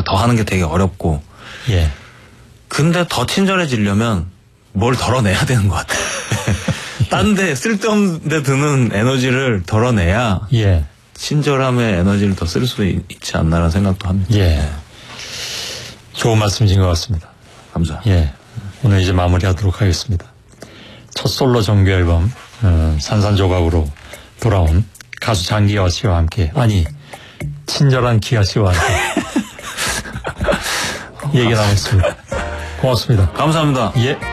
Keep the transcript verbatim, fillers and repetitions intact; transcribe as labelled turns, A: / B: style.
A: 그러니까 더 하는 게 되게 어렵고.
B: 예.
A: 근데 더 친절해지려면 뭘 덜어내야 되는 것 같아요. 딴 데 쓸데없는 데 드는 에너지를 덜어내야
B: 예.
A: 친절함의 에너지를 더 쓸 수 있지 않나라는 생각도 합니다.
B: 예.
A: 네.
B: 좋은 말씀이신 것 같습니다.
A: 감사합니다.
B: 예. 오늘 이제 마무리하도록 하겠습니다. 첫 솔로 정규 앨범 어, 산산조각으로 돌아온 가수 장기하 씨와 함께, 아니 친절한 기하 씨와 함께 얘기 나눴습니다. 고맙습니다.
A: 감사합니다.
B: 예.